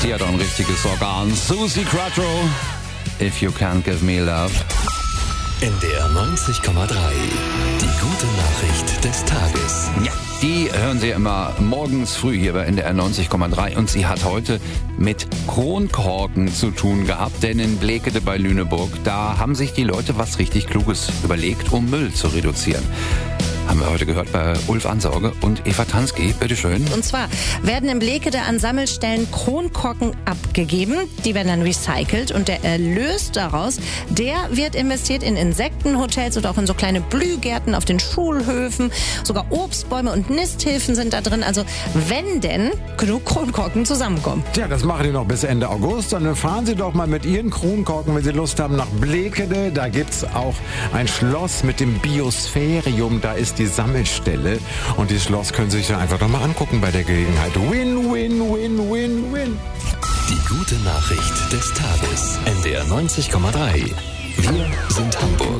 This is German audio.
Die hat auch ein richtiges Organ. Susie Quattro, If You Can't Give Me Love. NDR 90,3. Die gute Nachricht des Tages. Ja, die hören Sie immer morgens früh hier bei NDR 90,3 und sie hat heute mit Kronkorken zu tun gehabt, denn in Blekede bei Lüneburg, da haben sich die Leute was richtig Kluges überlegt, um Müll zu reduzieren. Haben wir heute gehört bei Ulf Ansorge und Eva Tansky. Bitteschön. Und zwar werden in Blekede an Sammelstellen Kronkorken abgegeben. Die werden dann recycelt und der Erlös daraus, der wird investiert in Insektenhotels oder auch in so kleine Blühgärten auf den Schulhöfen. Sogar Obstbäume und Nisthilfen sind da drin. Also wenn denn genug Kronkorken zusammenkommen. Tja, das machen die noch bis Ende August. Dann fahren Sie doch mal mit Ihren Kronkorken, wenn Sie Lust haben, nach Blekede. Da gibt's auch ein Schloss mit dem Biosphärium. Da ist die Sammelstelle. Und dieses Schloss können Sie sich dann einfach doch mal angucken bei der Gelegenheit. Win, win, win, win, win. Die gute Nachricht des Tages. NDR 90,3. Wir sind Hamburg.